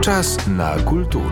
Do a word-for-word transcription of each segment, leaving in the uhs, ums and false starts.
Czas na kulturę.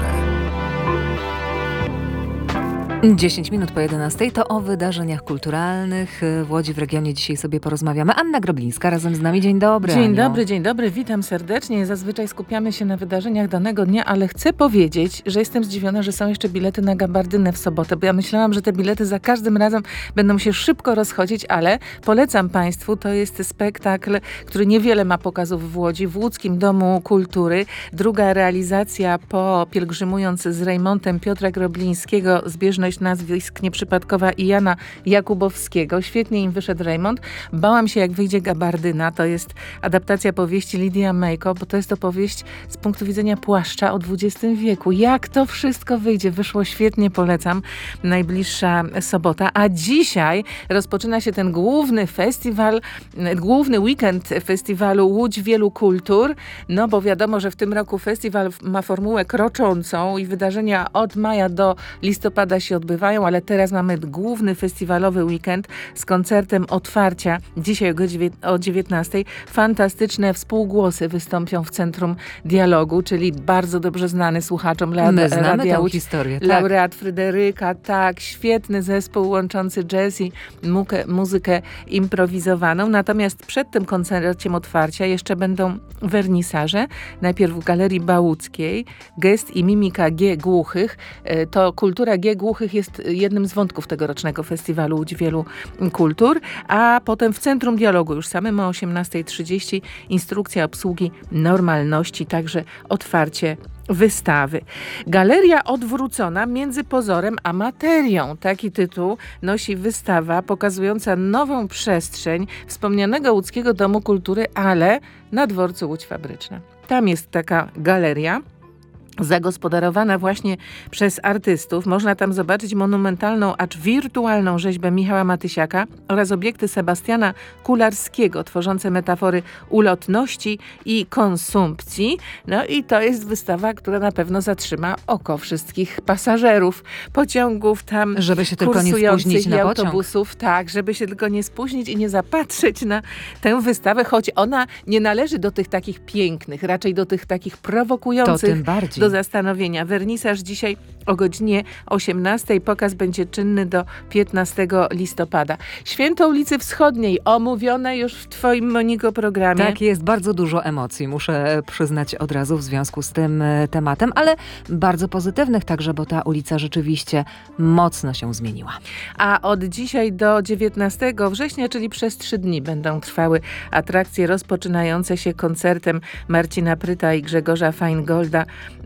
dziesięć minut po jedenastej to o wydarzeniach kulturalnych w Łodzi, w regionie dzisiaj sobie porozmawiamy. Anna Groblińska razem z nami. Dzień dobry, Dzień Aniu. dobry, dzień dobry. Witam serdecznie. Zazwyczaj skupiamy się na wydarzeniach danego dnia, ale chcę powiedzieć, że jestem zdziwiona, że są jeszcze bilety na Gabardynę w sobotę, bo ja myślałam, że te bilety za każdym razem będą się szybko rozchodzić, ale polecam Państwu, to jest spektakl, który niewiele ma pokazów w Łodzi, w Łódzkim Domu Kultury. Druga realizacja po Pielgrzymując z Rejmontem Piotra Groblińskiego, zbieżność nazwisk nieprzypadkowa i Jana Jakubowskiego. Świetnie im wyszedł Rejmont. Bałam się, jak wyjdzie Gabardyna. To jest adaptacja powieści Lidii Amejko, bo to jest opowieść z punktu widzenia płaszcza o dwudziestym wieku. Jak to wszystko wyjdzie? Wyszło świetnie, polecam. Najbliższa sobota. A dzisiaj rozpoczyna się ten główny festiwal, główny weekend festiwalu Łódź Wielu Kultur. No bo wiadomo, że w tym roku festiwal ma formułę kroczącą i wydarzenia od maja do listopada się odbywają, ale teraz mamy główny festiwalowy weekend z koncertem otwarcia. Dzisiaj o dziewiętnastej fantastyczne współgłosy wystąpią w Centrum Dialogu, czyli bardzo dobrze znany słuchaczom la- My znamy Radia tę Łódź, historię. Tak. laureat Fryderyka, tak, świetny zespół łączący jazz i mukę, muzykę improwizowaną. Natomiast przed tym koncerciem otwarcia jeszcze będą wernisaże. Najpierw w Galerii Bałuckiej, gest i mimika G. Głuchych. To kultura G. Głuchych jest jednym z wątków tegorocznego festiwalu Łódź Wielu Kultur, a potem w Centrum Dialogu już samym o osiemnastej trzydzieści instrukcja obsługi normalności, także otwarcie wystawy. Galeria odwrócona między pozorem a materią. Taki tytuł nosi wystawa pokazująca nową przestrzeń wspomnianego Łódzkiego Domu Kultury, ale na dworcu Łódź Fabryczna. Tam jest taka galeria zagospodarowana właśnie przez artystów. Można tam zobaczyć monumentalną, acz wirtualną rzeźbę Michała Matysiaka oraz obiekty Sebastiana Kularskiego, tworzące metafory ulotności i konsumpcji. No i to jest wystawa, która na pewno zatrzyma oko wszystkich pasażerów pociągów tam, żeby się tylko nie spóźnić na pociąg. Autobusów. Tak, żeby się tylko nie spóźnić i nie zapatrzeć na tę wystawę, choć ona nie należy do tych takich pięknych, raczej do tych takich prowokujących. To tym bardziej. Do zastanowienia. Wernisaż dzisiaj o godzinie osiemnastej. Pokaz będzie czynny do piętnastego listopada. Święto ulicy Wschodniej, omówione już w twoim, Moniko, programie. Tak, jest bardzo dużo emocji, muszę przyznać od razu w związku z tym tematem, ale bardzo pozytywnych także, bo ta ulica rzeczywiście mocno się zmieniła. A od dzisiaj do dziewiętnastego września, czyli przez trzy dni, będą trwały atrakcje rozpoczynające się koncertem Marcina Pryta i Grzegorza Feingolda.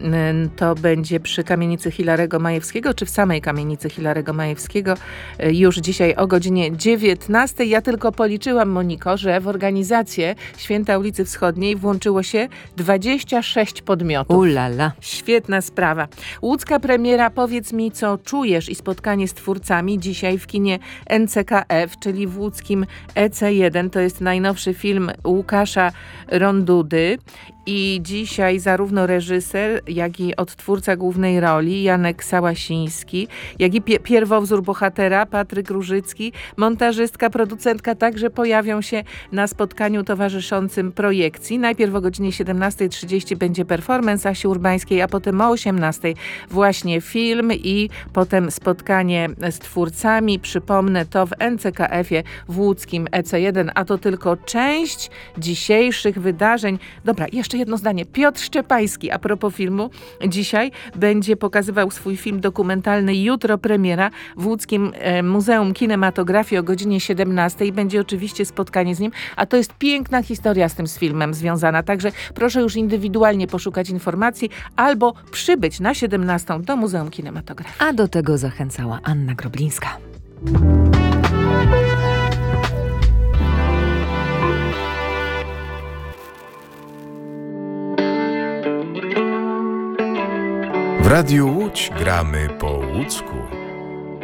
To będzie przy kamienicy Hilarego Majewskiego, czy w samej kamienicy Hilarego Majewskiego już dzisiaj o godzinie dziewiętnastej. Ja tylko policzyłam, Moniko, że w organizację Święta ulicy Wschodniej włączyło się dwadzieścia sześć podmiotów. Ulala. Świetna sprawa. Łódzka premiera Powiedz mi, co czujesz i spotkanie z twórcami dzisiaj w kinie N C K F, czyli w łódzkim E C jeden. To jest najnowszy film Łukasza Rondudy. I dzisiaj zarówno reżyser, jak i odtwórca głównej roli Janek Sałasiński, jak i pie- pierwowzór bohatera Patryk Różycki, montażystka, producentka także pojawią się na spotkaniu towarzyszącym projekcji. Najpierw o godzinie siedemnastej trzydzieści będzie performance Asi Urbańskiej, a potem o osiemnastej właśnie film i potem spotkanie z twórcami. Przypomnę, to w N C K F-ie w łódzkim E C jeden, a to tylko część dzisiejszych wydarzeń. Dobra, jeszcze jedno zdanie. Piotr Szczepański, a propos filmu, dzisiaj będzie pokazywał swój film dokumentalny Jutro premiera w Łódzkim e, Muzeum Kinematografii o godzinie siedemnastej. Będzie oczywiście spotkanie z nim, a to jest piękna historia z tym z filmem związana. Także proszę już indywidualnie poszukać informacji albo przybyć na siedemnastą do Muzeum Kinematografii. A do tego zachęcała Anna Groblińska. W Radiu Łódź gramy po łódzku.